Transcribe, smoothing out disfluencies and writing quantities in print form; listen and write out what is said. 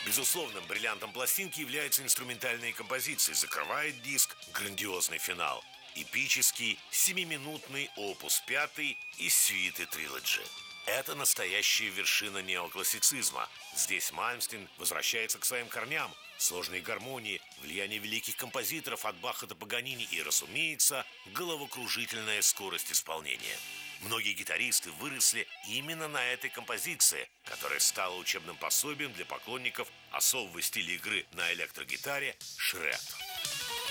Безусловным бриллиантом пластинки являются инструментальные композиции. Закрывает диск грандиозный финал. Эпический 7-минутный опус 5 из сюиты трилоджи. Это настоящая вершина неоклассицизма. Здесь Мальмстен возвращается к своим корням. Сложные гармонии, влияние великих композиторов от Баха до Паганини и, разумеется, головокружительная скорость исполнения. Многие гитаристы выросли именно на этой композиции, которая стала учебным пособием для поклонников особого стиля игры на электрогитаре шред.